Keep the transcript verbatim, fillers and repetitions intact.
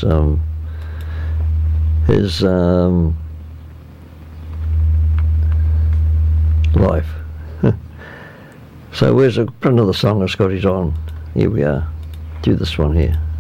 his um, his um, life. So where's a, another song of Scotty's on? Here we are. Do this one here.